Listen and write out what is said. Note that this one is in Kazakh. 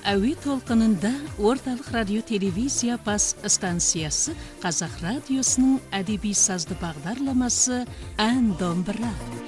Әуе толқынында орталық радио телевизия бас станциясы Қазақ радиосының әдеби сазды бағдарламасы «Ән домбыра».